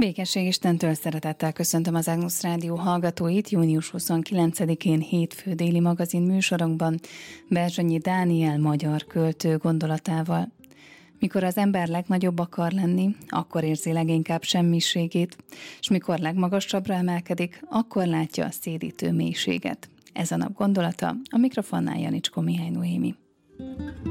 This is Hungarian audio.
Békesség Istentől szeretettel köszöntöm az Ágnusz Rádió hallgatóit június 29-én hétfő déli magazin műsorunkban Berzsenyi Dániel magyar költő gondolatával. Mikor az ember legnagyobb akar lenni, akkor érzi leginkább semmiségét, és mikor legmagasabbra emelkedik, akkor látja a szédítő mélységet. Ez a nap gondolata, a mikrofonnál Janicskó Mihály Noémi.